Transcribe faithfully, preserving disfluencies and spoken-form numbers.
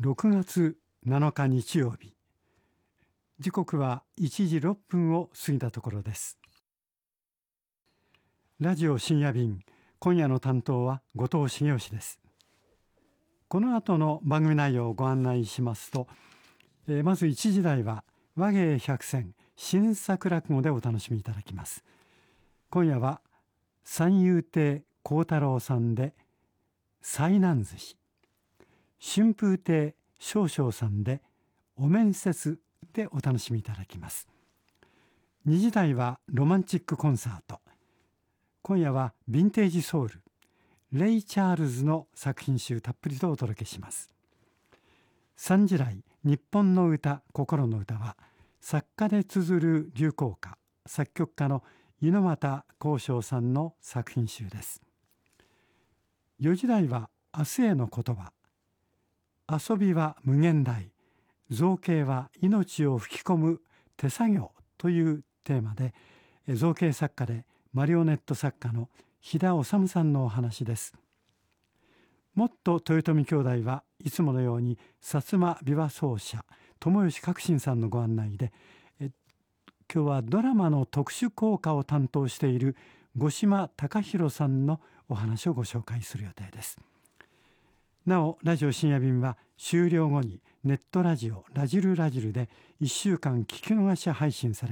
ろくがつなのか日曜日、時刻はいちじろっぷんを過ぎたところです。ラジオ深夜便、今夜の担当は後藤茂義です。この後の番組内容をご案内しますと、えー、まずいちじ台は話芸百選新作落語でお楽しみいただきます。今夜は三遊亭幸太郎さんで災難寿司、春風亭少々さんでお面接でお楽しみいただきます。にじ台はロマンチックコンサート。今夜はヴィンテージソウル、レイ・チャールズの作品集たっぷりとお届けします。さんじ台日本の歌心の歌は作家で綴る流行歌、作曲家の猪俣公章さんの作品集です。よじ台は明日への言葉、遊びは無限大、造形は命を吹き込む手作業というテーマで、造形作家でマリオネット作家の飛田治さんのお話です。もっと豊臣兄弟はいつものように薩摩琵琶奏者友吉革新さんのご案内で、え今日はドラマの特殊効果を担当している五島貴弘さんのお話をご紹介する予定です。なお、ラジオ深夜便は終了後にネットラジオラジルラジルでいっしゅうかん聞き逃し配信され